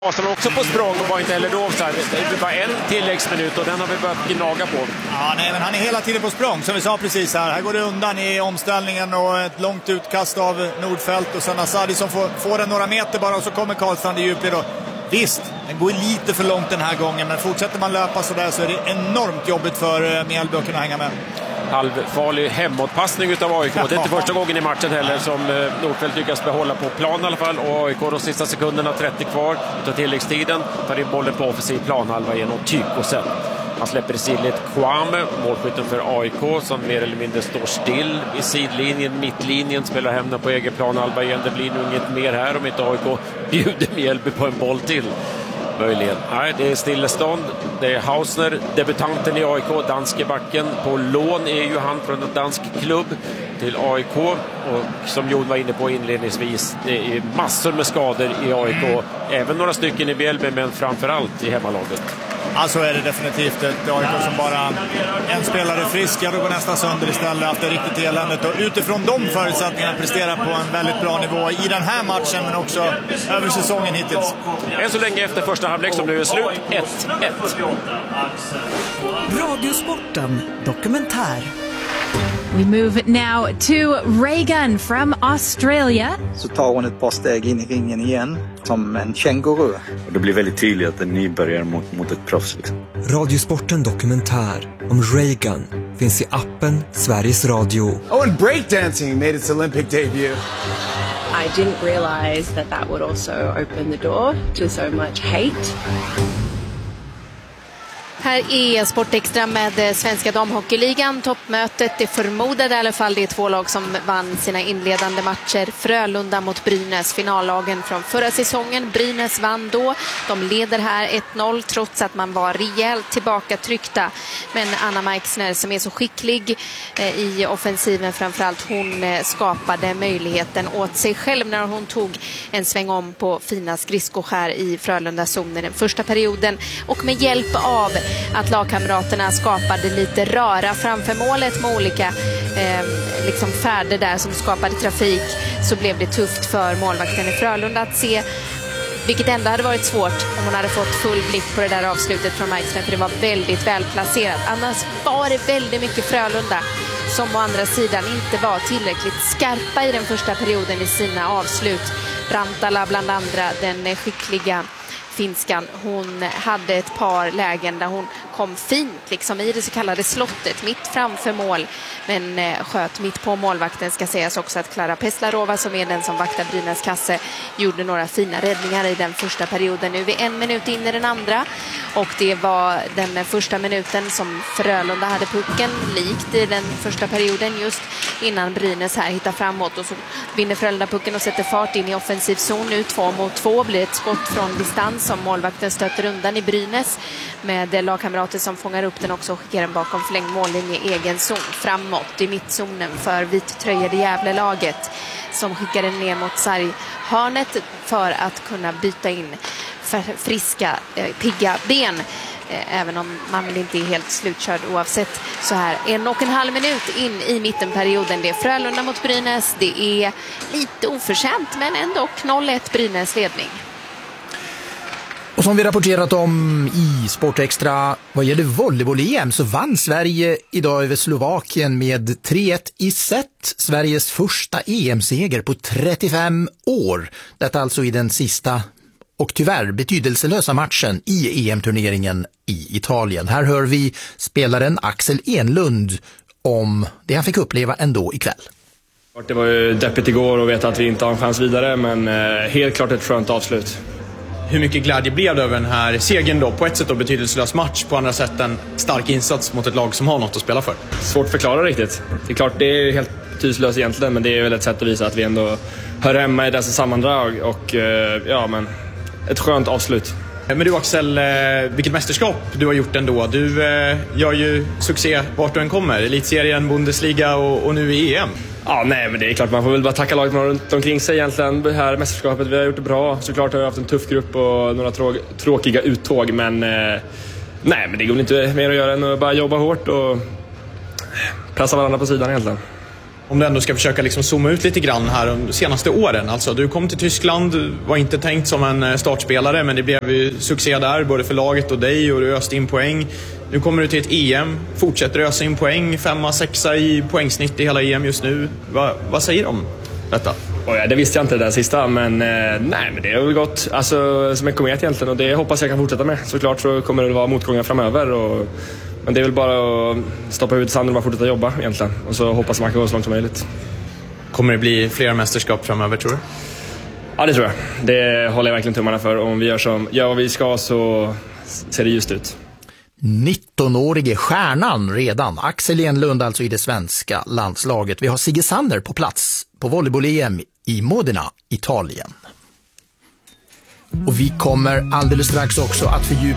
Som också på språng och var inte heller då offside. Det var en tilläggsminut och den har vi börjat gnaga på. Ja, nej, men han är hela tiden på språng som vi sa precis här. Här går det undan i omställningen och ett långt utkast av Nordfeldt och sen Asadi som får den några meter bara och så kommer Karlstrand i djupled då. Visst, den går lite för långt den här gången, men fortsätter man löpa så där så är det enormt jobbigt för Mjällby att kunna hänga med. Halvfarlig hemåtpassning utav AIK. Det är inte första gången i matchen heller som Nordfeldt lyckas behålla på plan i alla fall. Och AIK de sista sekunderna, 30 kvar utav tilläggstiden, tar in bollen på offensiv planhalva genom Tykosen. Han släpper i sidled Kwame, målskytten för AIK, som mer eller mindre står still i sidlinjen, mittlinjen, spelar hem den på egen planhalva igen. Det blir nog inget mer här om inte AIK bjuder Mjällby på en boll till. Möjligen. Nej, det är stillestånd. Det är Hausner, debutanten i AIK, danske backen. På lån är ju han från en dansk klubb till AIK. Och som Jon var inne på inledningsvis, det är massor med skador i AIK. Även några stycken i Mjällby, men framförallt i hemmalaget. Ja, så är det definitivt. Ett AIK som bara en spelare frisk, ja, då går nästan sönder istället. Haft det riktigt eländet. Och utifrån de förutsättningarna presterar på en väldigt bra nivå i den här matchen, men också över säsongen hittills. Än så länge efter första halvlek som nu är slut, 1-1. Radiosporten dokumentär. We move now to Reagan from Australia. Så tar hon ett par steg in i ringen igen, som en känguru. Och det blir väldigt tydligt att en nybörjare mot ett proffs. Liksom. Radiosporten dokumentär om Reagan finns i appen Sveriges Radio. Oh, and breakdancing made its Olympic debut. I didn't realize that would also open the door to so much hate. Här är Sportextra med Svenska damhockeyligan, toppmötet. Det förmodade i alla fall det är två lag som vann sina inledande matcher. Frölunda mot Brynäs, finallagen från förra säsongen. Brynäs vann då. De leder här 1-0 trots att man var rejält tillbakatryckta. Men Anna Meixner som är så skicklig i offensiven framförallt, hon skapade möjligheten åt sig själv när hon tog en sväng om på fina skridskoskär i Frölunda-zonen den första perioden. Och med hjälp av att lagkamraterna skapade lite röra framför målet med olika liksom färder där som skapade trafik, så blev det tufft för målvakten i Frölunda att se, vilket ändå hade varit svårt om hon hade fått full blick på det där avslutet från Meixner, för det var väldigt välplacerat. Annars var det väldigt mycket Frölunda som å andra sidan inte var tillräckligt skarpa i den första perioden i sina avslut. Rantala bland andra, den skickliga finskan, hon hade ett par lägen där hon kom fint liksom i det så kallade slottet mitt framför mål, men sköt mitt på målvakten. Ska sägas också att Klara Peslarova, som är den som vaktar Brynäs kasse, gjorde några fina räddningar i den första perioden. Nu är vi 1 minut in i den andra, och det var den första minuten som Frölunda hade pucken, likt i den första perioden, just innan Brynäs här hittar framåt, och så vinner Frölunda pucken och sätter fart in i offensiv zon. Nu 2 mot 2 blir ett skott från distans som målvakten stöter undan i Brynäs, med lagkamrater som fångar upp den också och skickar den bakom förlängd mållinje i egen zon framåt i mittzonen för vittröjade Gävle-laget, som skickar den ner mot sarghörnet för att kunna byta in friska, pigga ben. Även om man väl inte är helt slutkörd oavsett. Så här 1,5 minut in i mittenperioden. Det är Frölunda mot Brynäs. Det är lite oförtjänt, men ändå 0-1 Brynäs ledning. Och som vi rapporterat om i Sportextra, vad gäller volleyboll-EM så vann Sverige idag över Slovakien med 3-1 i set. Sveriges första EM-seger på 35 år. Detta alltså i den sista och tyvärr betydelselösa matchen i EM-turneringen i Italien. Här hör vi spelaren Axel Enlund om det han fick uppleva ändå ikväll. Det var ju deppigt igår att veta att vi inte har en chans vidare, men helt klart ett skönt avslut. Hur mycket glädje blev det över den här segern då? På ett sätt då betydelselös match, på andra sätt en stark insats mot ett lag som har något att spela för. Svårt att förklara riktigt. Det är klart, det är helt betydelselöst egentligen, men det är väl ett sätt att visa att vi ändå hör hemma i dessa sammandrag, och ja, men ett skönt avslut. Men du Axel, vilket mästerskap du har gjort ändå. Du gör ju succé vart du än kommer. Elitserien, Bundesliga och nu i EM. Ja, nej, men det är klart, man får väl bara tacka laget runt omkring sig egentligen. Det här mästerskapet, vi har gjort det bra. Såklart har vi haft en tuff grupp och några tråkiga uttåg, men nej, men det går inte mer att göra än att bara jobba hårt och pressa varandra på sidan egentligen. om du ändå ska försöka liksom zooma ut lite grann här de senaste åren. Alltså, du kom till Tyskland, var inte tänkt som en startspelare, men det blev ju succé där, både för laget och dig, och du öste in poäng. Nu kommer du till ett EM, fortsätter ösa in poäng, 5-6 i poängsnitt i hela EM just nu. Vad säger du om detta? Det visste jag inte det där sista, men nej, men det är väl gott. Alltså, som en komet egentligen, och det hoppas jag kan fortsätta med. Såklart så kommer det vara motgångar framöver, men det är väl bara att stoppa ut sanden och bara fortsätta jobba egentligen. Och så hoppas man kan gå så långt som möjligt. Kommer det bli fler mästerskap framöver, tror du? Ja, det tror jag. Det håller jag verkligen tummarna för. Om vi gör vad vi ska så ser det just ut. 19-årige stjärnan redan. Axel Enlund alltså i det svenska landslaget. Vi har Sigge Sanner på plats på volleyboll-EM i Modena, Italien. Och vi kommer alldeles strax också att fördjupa